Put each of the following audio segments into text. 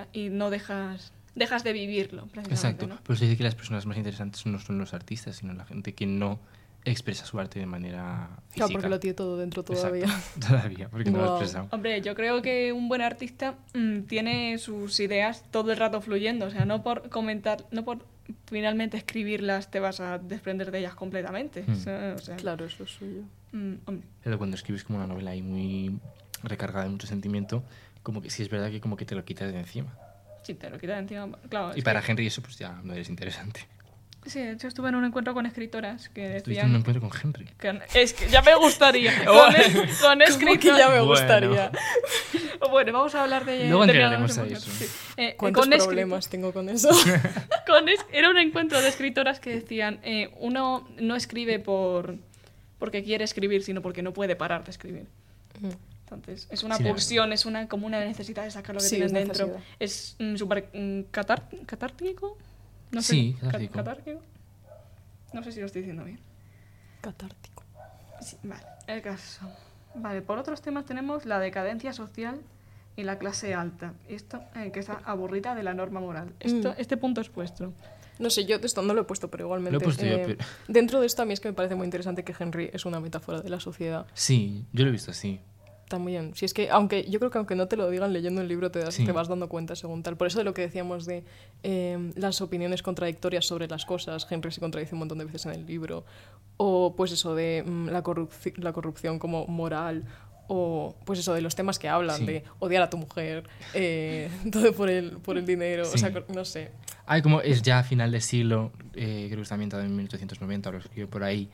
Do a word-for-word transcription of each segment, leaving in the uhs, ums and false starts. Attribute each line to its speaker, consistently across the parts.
Speaker 1: y no dejas, dejas de vivirlo.
Speaker 2: Exacto,
Speaker 1: ¿no?
Speaker 2: pues dice que las personas más interesantes no son los artistas, sino la gente que no expresa su arte de manera física.
Speaker 3: Claro, porque lo tiene todo dentro todavía.
Speaker 2: Exacto, todavía, porque wow. no lo ha expresado.
Speaker 1: Hombre, yo creo que un buen artista mmm, tiene sus ideas todo el rato fluyendo, o sea, no por comentar, no por finalmente escribirlas te vas a desprender de ellas completamente.
Speaker 2: Mm.
Speaker 1: O sea, o sea,
Speaker 3: claro, eso es suyo.
Speaker 1: Mmm, hombre.
Speaker 2: Pero cuando escribes como una novela ahí muy recargada de mucho sentimiento, como que sí es verdad que como que te lo quitas de encima.
Speaker 1: Sí, te lo quitas de encima, claro.
Speaker 2: Y para que... Henry eso pues ya no eres interesante.
Speaker 1: Sí, de hecho estuve en un encuentro con escritoras que decían...
Speaker 2: ¿Estuviste en un encuentro con Henry?
Speaker 1: Que, es que ya me gustaría. con, es, con escritoras...
Speaker 3: que ya me gustaría?
Speaker 1: Bueno, bueno vamos a hablar de...
Speaker 2: Luego
Speaker 1: de
Speaker 2: entraremos a eso.
Speaker 1: Sí. Eh,
Speaker 3: ¿Cuántos
Speaker 1: con
Speaker 3: problemas escrit... tengo con eso?
Speaker 1: con es... Era un encuentro de escritoras que decían eh, uno no escribe por porque quiere escribir, sino porque no puede parar de escribir. Mm. Entonces, es una sí, pulsión, es una como una necesidad de sacar lo que sí, tienen dentro. Necesidad. Es mm, súper mm, catar, catártico. No sé,
Speaker 2: sí, catártico.
Speaker 1: catártico. No sé si lo estoy diciendo bien.
Speaker 3: Catártico.
Speaker 1: Sí, vale, el caso. Vale, por otros temas tenemos la decadencia social y la clase alta. Esto, eh, que está aburrida de la norma moral. Esto, mm. Este punto es vuestro.
Speaker 3: No sé, yo esto no lo he puesto, pero igualmente...
Speaker 2: Lo he puesto
Speaker 3: eh,
Speaker 2: yo, pero...
Speaker 3: Dentro de esto a mí es que me parece muy interesante que Henry es una metáfora de la sociedad.
Speaker 2: Sí, yo lo he visto así.
Speaker 3: También, si es que, aunque yo creo que aunque no te lo digan leyendo el libro te, das,
Speaker 2: sí.
Speaker 3: te vas dando cuenta según tal. Por eso de lo que decíamos de eh, las opiniones contradictorias sobre las cosas, Henry se contradice un montón de veces en el libro, o pues eso de mm, la, corrup- la corrupción como moral, o pues eso de los temas que hablan, sí. de odiar a tu mujer, eh, todo por el, por el dinero, sí. o sea, no sé.
Speaker 2: Hay como es ya a final de siglo, eh, creo que está ambientado en mil ochocientos noventa, lo escribió por ahí,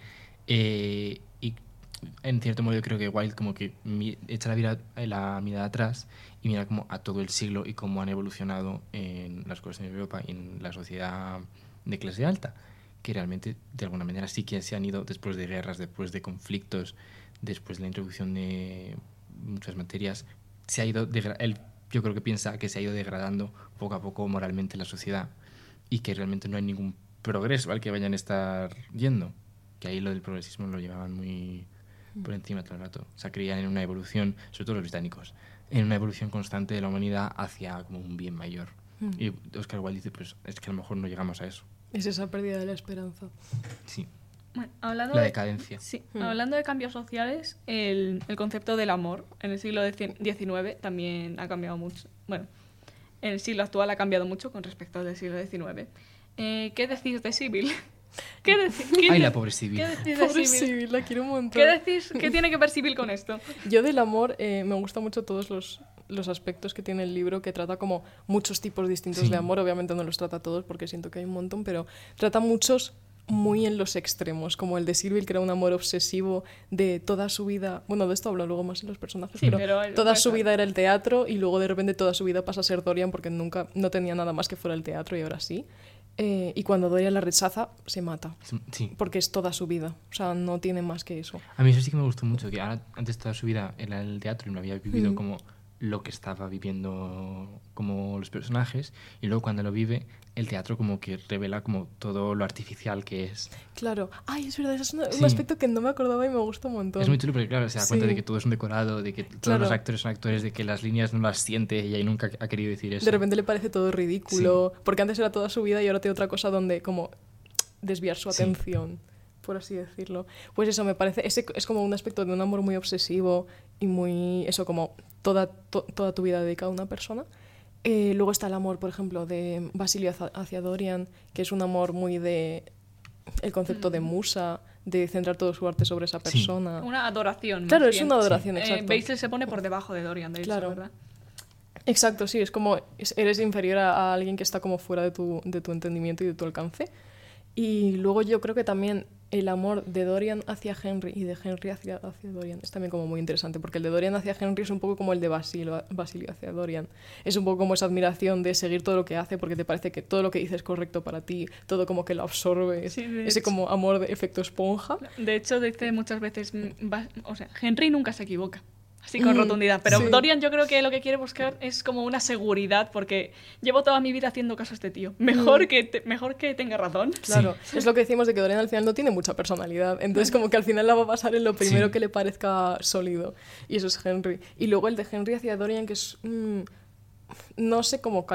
Speaker 2: eh, y en cierto modo yo creo que Wilde como que mi, echa la, vida, la mirada atrás y mira como a todo el siglo y cómo han evolucionado en las cosas en Europa y en la sociedad de clase alta, que realmente de alguna manera sí que se han ido después de guerras, después de conflictos, después de la introducción de muchas materias, se ha ido degra- él yo creo que piensa que se ha ido degradando poco a poco moralmente la sociedad y que realmente no hay ningún progreso al que vayan a estar yendo, que ahí lo del progresismo lo llevaban muy por encima todo el rato. O sea, creían en una evolución, sobre todo los británicos, en una evolución constante de la humanidad hacia como un bien mayor. Mm. Y Oscar Wilde dice, pues es que a lo mejor no llegamos a eso.
Speaker 3: Es esa pérdida de la esperanza.
Speaker 2: Sí.
Speaker 1: Bueno, hablando
Speaker 2: la
Speaker 1: de,
Speaker 2: decadencia.
Speaker 1: Sí, mm. hablando de cambios sociales, el, el concepto del amor en el siglo diecinueve también ha cambiado mucho. Bueno, en el siglo actual ha cambiado mucho con respecto al del siglo diecinueve. Eh, ¿Qué decís de Sibyl? ¿Qué decís?
Speaker 2: Ay, la pobre Sibyl.
Speaker 1: ¿Qué decís de
Speaker 3: pobre
Speaker 1: Sibyl?
Speaker 3: Sibyl, la quiero un montón.
Speaker 1: ¿Qué decís? ¿Qué tiene que ver Sibyl con esto?
Speaker 3: Yo del amor eh, me gustan mucho todos los, los aspectos que tiene el libro, que trata como muchos tipos distintos sí. de amor. Obviamente no los trata todos porque siento que hay un montón, pero trata muchos muy en los extremos, como el de Sibyl, que era un amor obsesivo de toda su vida. Bueno, de esto hablo luego más en los personajes,
Speaker 1: sí,
Speaker 3: pero,
Speaker 1: pero
Speaker 3: toda su vida era el teatro y luego de repente toda su vida pasa a ser Dorian porque nunca no tenía nada más que fuera el teatro y ahora sí. Eh, y cuando Dorian la rechaza, se mata.
Speaker 2: Sí.
Speaker 3: Porque es toda su vida. O sea, no tiene más que eso.
Speaker 2: A mí eso sí que me gustó mucho, que ahora, antes toda su vida era el teatro y no había vivido
Speaker 3: Mm.
Speaker 2: como lo que estaba viviendo como los personajes, y luego cuando lo vive, el teatro como que revela como todo lo artificial que es.
Speaker 3: Claro. Ay, es verdad, eso es una,
Speaker 2: Sí.
Speaker 3: un aspecto que no me acordaba y me gusta un montón.
Speaker 2: Es muy chulo porque, claro, se da
Speaker 3: Sí.
Speaker 2: cuenta de que todo es un decorado, de que todos
Speaker 3: Claro.
Speaker 2: los actores son actores, de que las líneas no las siente ella y nunca ha querido decir eso.
Speaker 3: De repente le parece todo ridículo, sí. porque antes era toda su vida y ahora tiene otra cosa donde como desviar su atención, sí. por así decirlo. Pues eso, me parece, ese es como un aspecto de un amor muy obsesivo y muy, eso, como toda, to, toda tu vida dedicada a una persona. Eh, luego está el amor, por ejemplo, de Basilio hacia Dorian, que es un amor muy de el concepto de musa, de centrar todo su arte sobre esa persona.
Speaker 1: Sí. Una adoración.
Speaker 3: Claro, es
Speaker 1: bien.
Speaker 3: una adoración,
Speaker 1: sí.
Speaker 3: exacto.
Speaker 1: Eh, Basil se pone por debajo de Dorian, de hecho,
Speaker 3: claro.
Speaker 1: ¿verdad?
Speaker 3: Exacto, sí, es como eres inferior a, a alguien que está como fuera de tu, de tu entendimiento y de tu alcance. Y luego yo creo que también el amor de Dorian hacia Henry y de Henry hacia, hacia Dorian es también como muy interesante, porque el de Dorian hacia Henry es un poco como el de Basilio, Basilio hacia Dorian. Es un poco como esa admiración de seguir todo lo que hace porque te parece que todo lo que dice es correcto para ti, todo como que lo absorbes, sí, ese hecho, como amor de efecto esponja.
Speaker 1: De hecho, dice muchas veces, va, o sea, Henry nunca se equivoca. Así con mm, rotundidad. Pero sí. Dorian yo creo que lo que quiere buscar es como una seguridad, porque llevo toda mi vida haciendo caso a este tío. Mejor, mm. que, te, mejor que tenga razón.
Speaker 3: Claro, sí. Es lo que decimos de que Dorian al final no tiene mucha personalidad. Entonces como que al final la va a pasar en lo primero sí. que le parezca sólido. Y eso es Henry. Y luego el de Henry hacia Dorian, que es... Mmm, no sé cómo